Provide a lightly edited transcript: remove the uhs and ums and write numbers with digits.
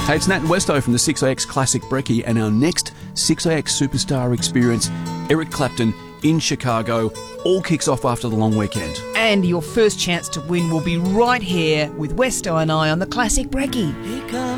Hey, it's Nat and Westo from the 6AX Classic Brekkie, and our next 6AX Superstar experience, Eric Clapton in Chicago, all kicks off after the long weekend. And your first chance to win will be right here with Westo and I on the Classic Brekkie. Here comes